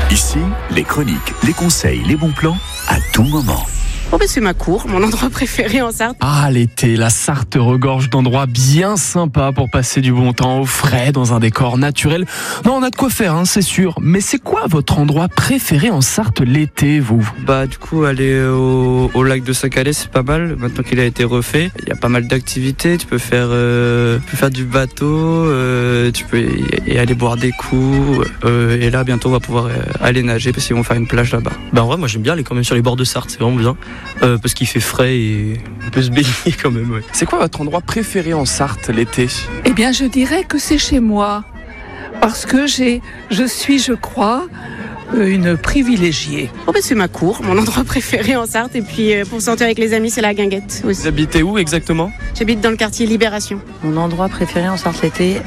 Ici, les chroniques, les conseils, les bons plans, à tout moment. C'est ma cour, mon endroit préféré en Sarthe. Ah, l'été, la Sarthe regorge d'endroits bien sympas pour passer du bon temps au frais, dans un décor naturel. Non, on a de quoi faire, c'est sûr. Mais c'est quoi votre endroit préféré en Sarthe l'été, vous ? Du coup, aller au lac de Saint-Calais, c'est pas mal. Maintenant qu'il a été refait, il y a pas mal d'activités. Tu peux faire du bateau, tu peux y aller boire des coups. Et là, bientôt, on va pouvoir aller nager parce qu'ils vont faire une plage là-bas. En vrai, moi j'aime bien aller quand même sur les bords de Sarthe, c'est vraiment bien. Parce qu'il fait frais et on peut se baigner quand même. Ouais. C'est quoi votre endroit préféré en Sarthe l'été ? Eh bien, je dirais que c'est chez moi. Parce que je suis, je crois, une privilégiée. C'est ma cour, mon endroit préféré en Sarthe. Et puis pour sortir avec les amis, c'est la guinguette aussi. Vous habitez où exactement ? J'habite dans le quartier Libération. Mon endroit préféré en Sarthe l'été,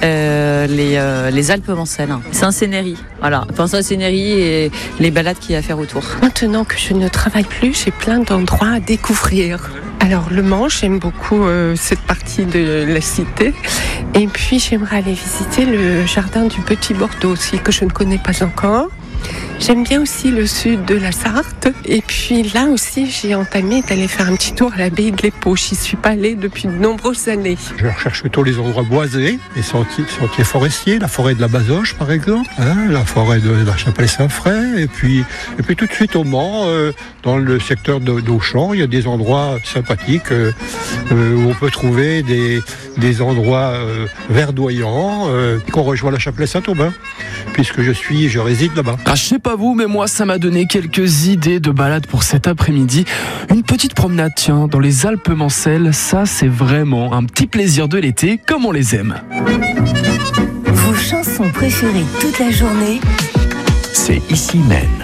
les Alpes Mancelles. Saint-Sénéry, voilà. Enfin, Saint-Sénéry et les balades qu'il y a à faire autour. Maintenant que je ne travaille plus, j'ai plein d'endroits à découvrir. Alors le Mans, j'aime beaucoup cette partie de la cité. Et puis j'aimerais aller visiter le jardin du Petit Bordeaux aussi, que je ne connais pas encore. J'aime bien aussi le sud de la Sarthe. Et puis là aussi, j'ai entamé d'aller faire un petit tour à l'abbaye de l'Épau. J'y suis pas allée depuis de nombreuses années. Je recherche plutôt les endroits boisés, les sentiers forestiers, la forêt de la Bazoche par exemple, la forêt de la Chapelle-Saint-Fray. Et puis tout de suite au Mans, dans le secteur d'Auchan, il y a des endroits sympathiques où on peut trouver des endroits verdoyants qu'on rejoint la Chapelle-Saint-Aubin, puisque je réside là-bas. Je sais pas vous, mais moi ça m'a donné quelques idées de balade pour cet après-midi. Une petite promenade, dans les Alpes Mancelles, ça c'est vraiment un petit plaisir de l'été comme on les aime. Vos chansons préférées toute la journée, C'est ici même.